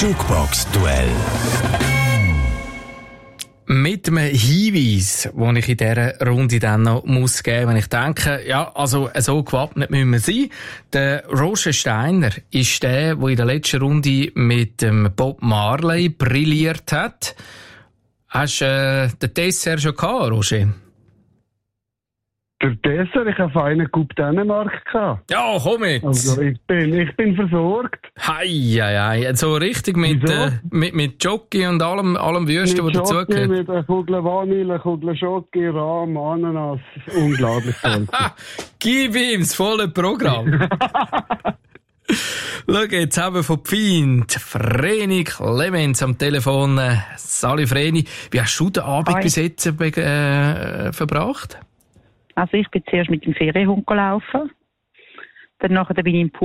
Jukebox-Duell. Mit einem Hinweis, den ich in dieser Runde dann noch muss geben, wenn ich denke, ja, also so gewappnet müssen wir sein. Der Roger Steiner ist der in der letzten Runde mit dem Bob Marley brilliert hat. Hast du den Dessert schon gehabt, Roger? Der Dessert, ich habe einen Coupe Dänemark gehabt. Ja, komm jetzt! Also ich bin versorgt. Hei, so richtig mit Jockey und allem Wüsten, was dazugehört. Mit einer Kugel Vanille, Kugel Schoki, Rahm, Ananas. Unglaublich toll. Gib ihm das volle Programm. Schau, jetzt haben wir von Pfind Vreni Clemens am Telefon. Sali Vreni, wie hast du den Abend bis jetzt verbracht? Also ich bin zuerst mit dem Ferienhund gelaufen. Dann bin ich im Pool